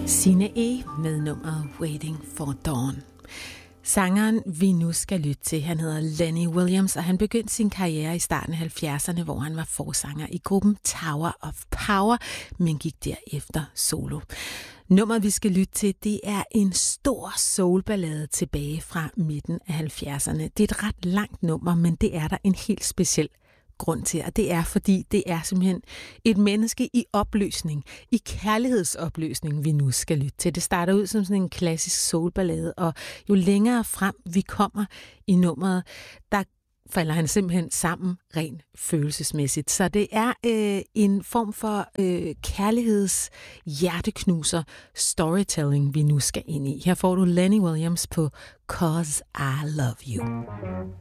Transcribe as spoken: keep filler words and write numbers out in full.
Signe E. med nummeret Waiting for Dawn. Sangeren, vi nu skal lytte til, han hedder Lenny Williams, og han begyndte sin karriere i starten af halvfjerdserne, hvor han var forsanger i gruppen Tower of Power, men gik derefter solo. Nummeret, vi skal lytte til, det er en stor soulballade tilbage fra midten af halvfjerdserne. Det er et ret langt nummer, men det er der en helt speciel grund til, og det er, fordi det er simpelthen et menneske i opløsning, i kærlighedsopløsning, vi nu skal lytte til. Det starter ud som sådan en klassisk soulballade, og jo længere frem vi kommer i nummeret, der falder han simpelthen sammen rent følelsesmæssigt. Så det er øh, en form for øh, kærligheds hjerteknuser storytelling, vi nu skal ind i. Her får du Lenny Williams på 'Cause I Love You'.